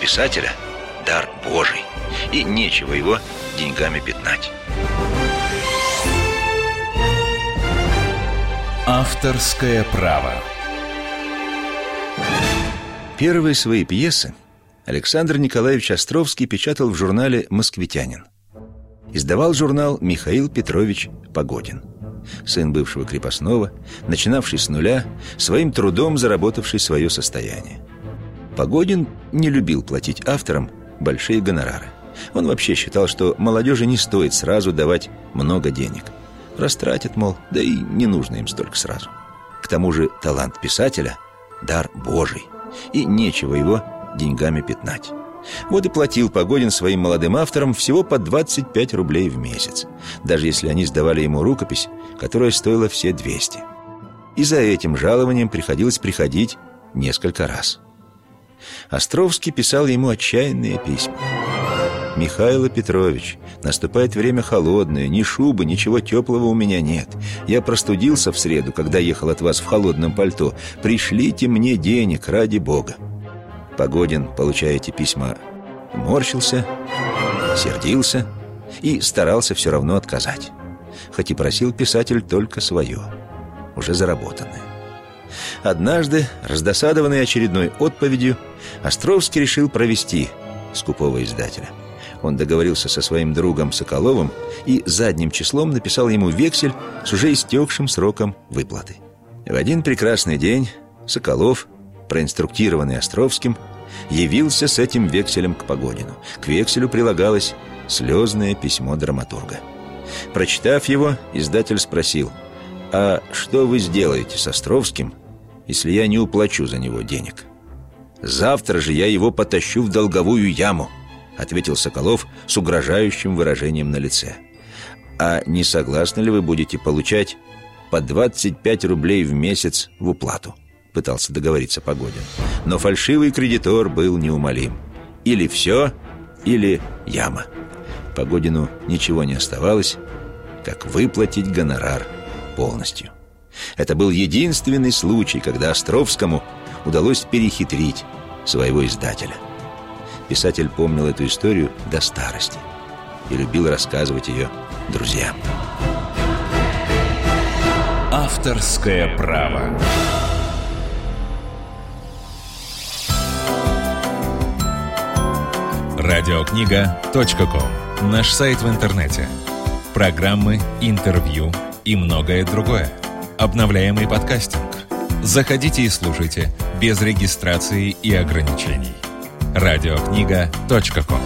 писателя – дар Божий, и нечего его деньгами пятнать. Авторское право. Первые свои пьесы Александр Николаевич Островский печатал в журнале «Москвитянин». Издавал журнал Михаил Петрович Погодин, сын бывшего крепостного, начинавший с нуля, своим трудом заработавший свое состояние. Погодин не любил платить авторам большие гонорары. Он вообще считал, что молодежи не стоит сразу давать много денег. Растратят, мол, да и не нужно им столько сразу. К тому же талант писателя – дар Божий, и нечего его деньгами пятнать. Вот и платил Погодин своим молодым авторам всего по 25 рублей в месяц, даже если они сдавали ему рукопись, которая стоила все 200. И за этим жалованием приходилось приходить несколько раз. Островский писал ему отчаянные письма. «Михаил Петрович, наступает время холодное, ни шубы, ничего теплого у меня нет. Я простудился в среду, когда ехал от вас в холодном пальто. Пришлите мне денег, ради Бога». Погодин, получая эти письма, морщился, сердился и старался все равно отказать. Хоть и просил писатель только свое, уже заработанное. Однажды, раздосадованный очередной отповедью, Островский решил провести скупого издателя. Он договорился со своим другом Соколовым и задним числом написал ему вексель с уже истекшим сроком выплаты. В один прекрасный день Соколов, проинструктированный Островским, явился с этим векселем к Погодину. К векселю прилагалось слезное письмо драматурга. Прочитав его, издатель спросил: «А что вы сделаете с Островским, если я не уплачу за него денег?» «Завтра же я его потащу в долговую яму», — ответил Соколов с угрожающим выражением на лице. «А не согласны ли вы будете получать по 25 рублей в месяц в уплату?» — пытался договориться Погодин. Но фальшивый кредитор был неумолим. Или все, или яма. Погодину ничего не оставалось, как выплатить гонорар полностью. Это был единственный случай, когда Островскому удалось перехитрить своего издателя. Писатель помнил эту историю до старости и любил рассказывать ее друзьям. Авторское право. Радиокнига.ком. Наш сайт в интернете. Программы, интервью и многое другое. Обновляемый подкастинг. Заходите и слушайте без регистрации и ограничений. Радиокнига.ком.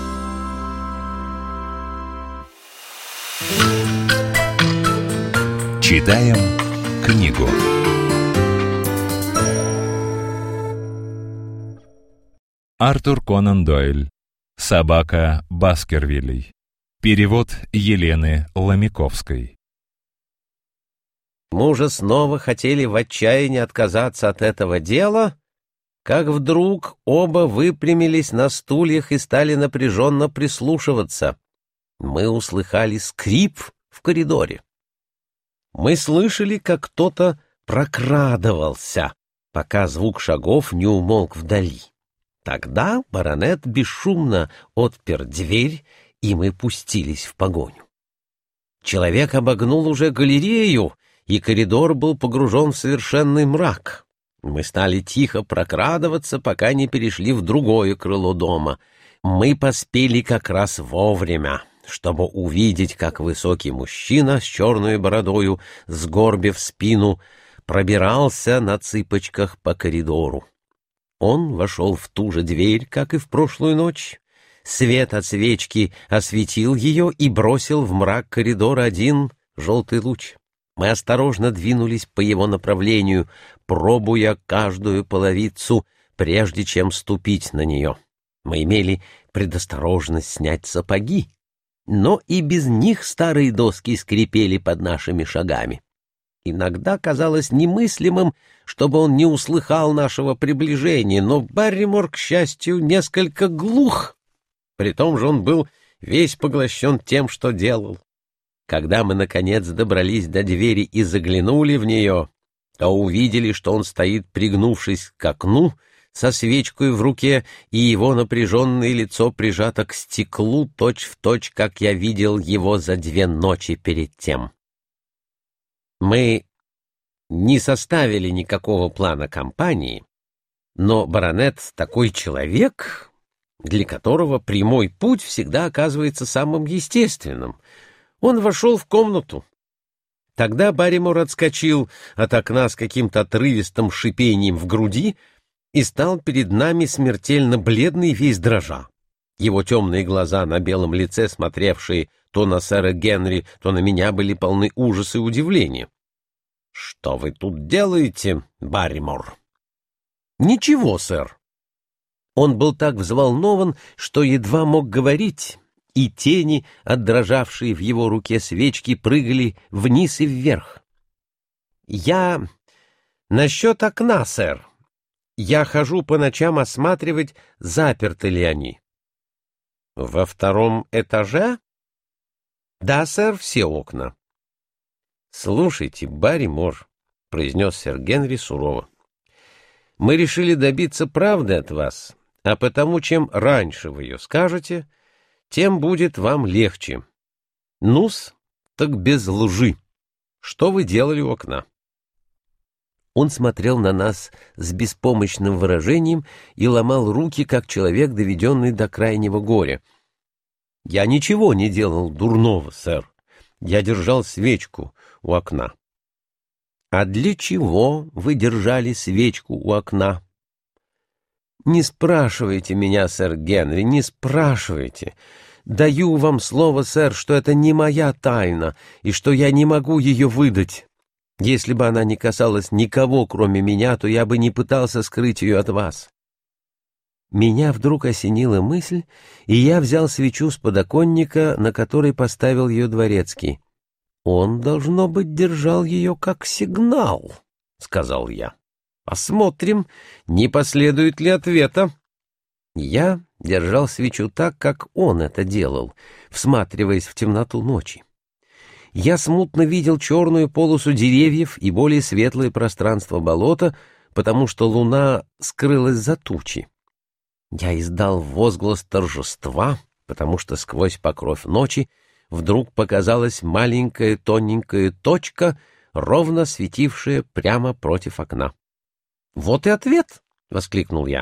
Читаем книгу. Артур Конан Дойль. «Собака Баскервилей». Перевод Елены Ломиковской. Мы уже снова хотели в отчаянии отказаться от этого дела, как вдруг оба выпрямились на стульях и стали напряженно прислушиваться. Мы услыхали скрип в коридоре. Мы слышали, как кто-то прокрадывался, пока звук шагов не умолк вдали. Тогда баронет бесшумно отпер дверь, и мы пустились в погоню. Человек обогнул уже галерею, и коридор был погружен в совершенный мрак. Мы стали тихо прокрадываться, пока не перешли в другое крыло дома. Мы поспели как раз вовремя, чтобы увидеть, как высокий мужчина с черной бородою, сгорбив спину, пробирался на цыпочках по коридору. Он вошел в ту же дверь, как и в прошлую ночь. Свет от свечки осветил ее и бросил в мрак коридора один желтый луч. Мы осторожно двинулись по его направлению, пробуя каждую половицу, прежде чем ступить на нее. Мы имели предосторожность снять сапоги, но и без них старые доски скрипели под нашими шагами. Иногда казалось немыслимым, чтобы он не услыхал нашего приближения, но Барримор, к счастью, несколько глух. При том же он был весь поглощен тем, что делал. Когда мы, наконец, добрались до двери и заглянули в нее, то увидели, что он стоит, пригнувшись к окну, со свечкой в руке, и его напряженное лицо прижато к стеклу точь-в-точь, как я видел его за 2 ночи перед тем. Мы не составили никакого плана кампании, но баронет такой человек, для которого прямой путь всегда оказывается самым естественным. Он вошел в комнату. Тогда Барримор отскочил от окна с каким-то отрывистым шипением в груди и стал перед нами смертельно бледный, весь дрожа. Его темные глаза на белом лице, смотревшие то на сэра Генри, то на меня, были полны ужаса и удивления. «Что вы тут делаете, Барримор?» «Ничего, сэр». Он был так взволнован, что едва мог говорить, и тени, отдрожавшие в его руке свечки, прыгали вниз и вверх. «Я насчет окна, сэр. Я хожу по ночам осматривать, заперты ли они». «Во 2-м этаже?» «Да, сэр, все окна». «Слушайте, Барримор», — произнес сэр Генри сурово, — «мы решили добиться правды от вас, а потому, чем раньше вы ее скажете, тем будет вам легче. Ну-с, так без лжи. Что вы делали у окна?» Он смотрел на нас с беспомощным выражением и ломал руки, как человек, доведенный до крайнего горя. «Я ничего не делал дурного, сэр. Я держал свечку у окна». «А для чего вы держали свечку у окна?» «Не спрашивайте меня, сэр Генри, не спрашивайте. Даю вам слово, сэр, что это не моя тайна и что я не могу ее выдать. Если бы она не касалась никого, кроме меня, то я бы не пытался скрыть ее от вас». Меня вдруг осенила мысль, и я взял свечу с подоконника, на который поставил ее дворецкий. «Он, должно быть, держал ее как сигнал», — сказал я. «Посмотрим, не последует ли ответа». Я держал свечу так, как он это делал, всматриваясь в темноту ночи. Я смутно видел черную полосу деревьев и более светлое пространство болота, потому что луна скрылась за тучи. Я издал возглас торжества, потому что сквозь покров ночи вдруг показалась маленькая тоненькая точка, ровно светившая прямо против окна. «Вот и ответ!» — воскликнул я.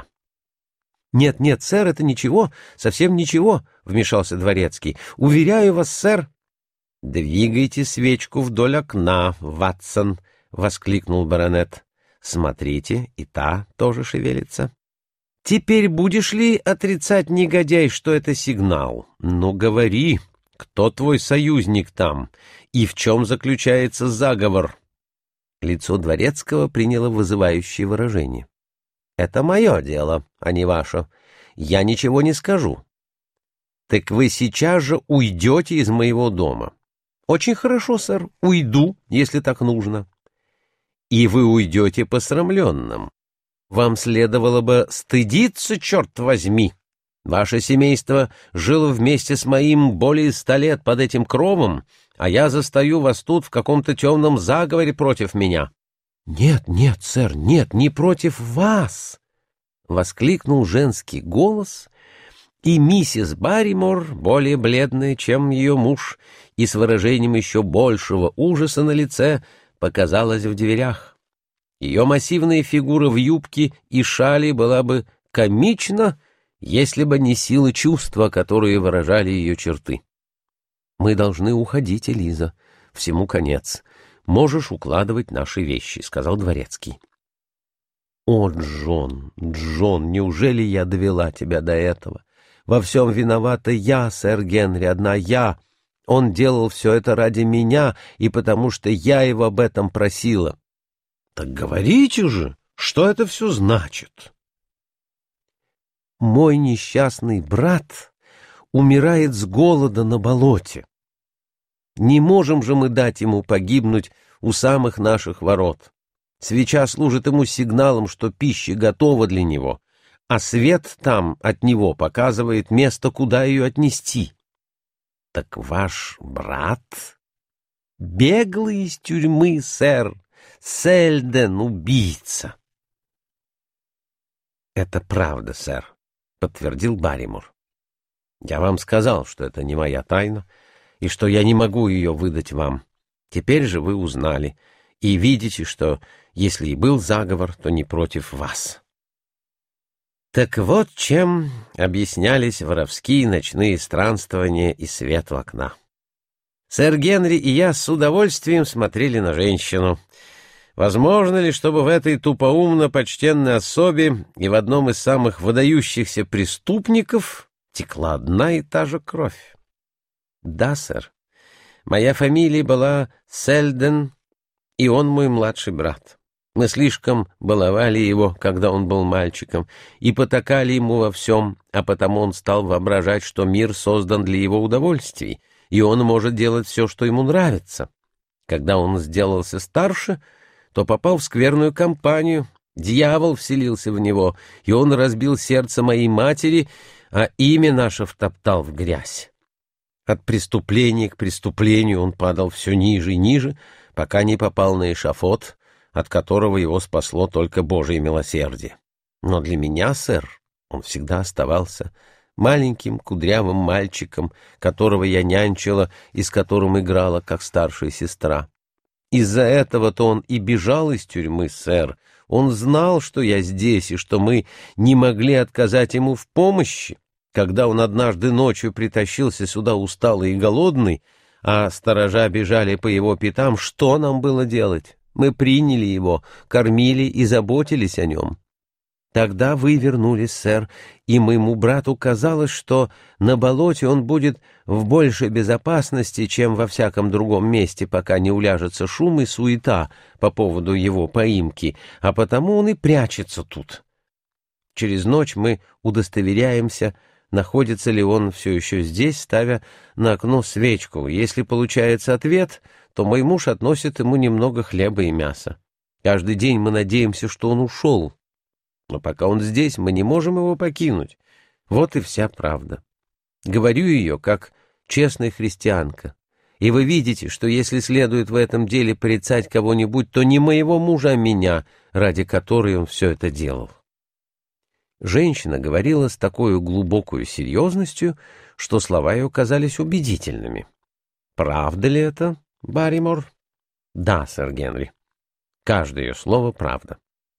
«Нет, нет, сэр, это ничего, совсем ничего», — вмешался дворецкий. «Уверяю вас, сэр». «Двигайте свечку вдоль окна, Ватсон», — воскликнул баронет. «Смотрите, и та тоже шевелится». «Теперь будешь ли отрицать, негодяй, что это сигнал? Ну, говори, кто твой союзник там, и в чем заключается заговор?» Лицо дворецкого приняло вызывающее выражение. «Это мое дело, а не ваше. Я ничего не скажу». «Так вы сейчас же уйдете из моего дома». «Очень хорошо, сэр, уйду, если так нужно». «И вы уйдете посрамленным. Вам следовало бы стыдиться, черт возьми. Ваше семейство жило вместе с моим более 100 лет под этим кровом, а я застаю вас тут в каком-то темном заговоре против меня». «Нет, нет, сэр, нет, не против вас!» — воскликнул женский голос, и миссис Барримор, более бледная, чем ее муж, и с выражением еще большего ужаса на лице, показалась в дверях. Ее массивная фигура в юбке и шали была бы комична, если бы не сила чувства, которые выражали ее черты. «Мы должны уходить, Элиза. Всему конец. Можешь укладывать наши вещи», — сказал дворецкий. «О, Джон, Джон, неужели я довела тебя до этого? Во всем виновата я, сэр Генри, одна я. Он делал все это ради меня, и потому что я его об этом просила». «Так говорите же, что это все значит?» «Мой несчастный брат умирает с голода на болоте. Не можем же мы дать ему погибнуть у самых наших ворот. Свеча служит ему сигналом, что пища готова для него, а свет там от него показывает место, куда ее отнести. Так ваш брат беглый из тюрьмы, сэр, Сельден, убийца». «Это правда, сэр», — подтвердил Барримор. «Я вам сказал, что это не моя тайна, и что я не могу ее выдать вам. Теперь же вы узнали, и видите, что, если и был заговор, то не против вас». Так вот чем объяснялись воровские ночные странствования и свет в окна. Сэр Генри и я с удовольствием смотрели на женщину. Возможно ли, чтобы в этой тупоумно-почтенной особе и в одном из самых выдающихся преступников текла одна и та же кровь? Да, сэр. Моя фамилия была Сельден, и он мой младший брат. Мы слишком баловали его, когда он был мальчиком, и потакали ему во всем, а потому он стал воображать, что мир создан для его удовольствий, и он может делать все, что ему нравится. Когда он сделался старше, то попал в скверную компанию, дьявол вселился в него, и он разбил сердце моей матери, а имя наше втоптал в грязь. От преступления к преступлению он падал все ниже и ниже, пока не попал на эшафот, от которого его спасло только Божие милосердие. Но для меня, сэр, он всегда оставался маленьким кудрявым мальчиком, которого я нянчила и с которым играла, как старшая сестра. Из-за этого-то он и бежал из тюрьмы, сэр. Он знал, что я здесь, и что мы не могли отказать ему в помощи. Когда он однажды ночью притащился сюда усталый и голодный, а сторожа бежали по его пятам, что нам было делать? Мы приняли его, кормили и заботились о нем. Тогда вы вернулись, сэр, и моему брату казалось, что на болоте он будет в большей безопасности, чем во всяком другом месте, пока не уляжется шум и суета по поводу его поимки, а потому он и прячется тут. Через ночь мы удостоверяемся, находится ли он все еще здесь, ставя на окно свечку. Если получается ответ, то мой муж относит ему немного хлеба и мяса. Каждый день мы надеемся, что он ушел. Но пока он здесь, мы не можем его покинуть. Вот и вся правда. Говорю ее как честная христианка. И вы видите, что если следует в этом деле порицать кого-нибудь, то не моего мужа, а меня, ради которой он все это делал. Женщина говорила с такой глубокой серьезностью, что слова ее казались убедительными. «Правда ли это, Барримор?» «Да, сэр Генри. Каждое ее слово правда».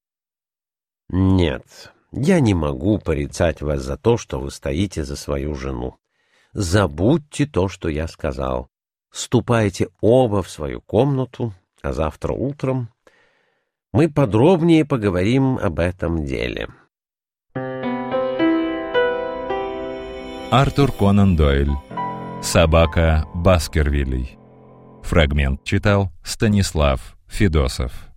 «Нет, я не могу порицать вас за то, что вы стоите за свою жену. Забудьте то, что я сказал. Ступайте оба в свою комнату, а завтра утром мы подробнее поговорим об этом деле». Артур Конан Дойль. «Собака Баскервилей». Фрагмент читал Станислав Федосов.